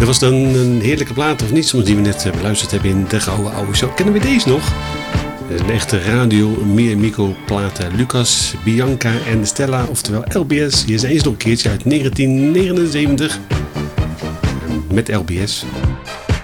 Dat was dan een heerlijke plaat, of niet? Soms die we net beluisterd hebben in de Gouden Oude Show. Kennen we deze nog? Een echte radio Mico platen. Lucas, Bianca en Stella, oftewel LBS. Hier zijn ze nog een keertje uit 1979. Met LBS.